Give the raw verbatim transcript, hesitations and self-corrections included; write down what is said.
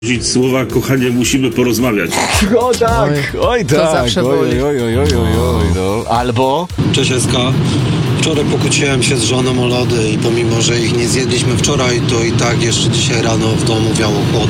Użyć słowa, kochanie, musimy porozmawiać. O tak, oj, oj to tak, zawsze oj, boli. oj, oj, oj, oj, oj, no. Albo... Cześć Eska. Wczoraj pokłóciłem się z żoną o lody i pomimo, że ich nie zjedliśmy wczoraj, to i tak jeszcze dzisiaj rano w domu wiało chłodno.